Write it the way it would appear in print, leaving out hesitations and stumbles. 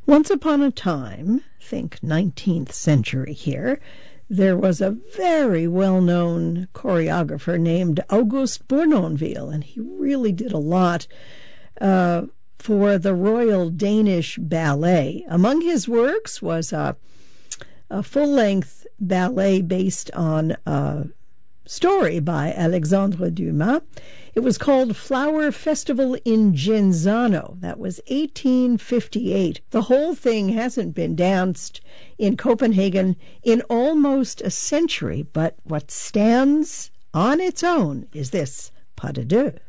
Once upon a time, think 19th century here, there was a very well-known choreographer named Auguste Bournonville, and he really did a lot for the Royal Danish Ballet. Among his works was a full-length ballet based on a story by Alexandre Dumas. It was called Flower Festival in Genzano. That was 1858. The whole thing hasn't been danced in Copenhagen in almost a century, but what stands on its own is this pas de deux.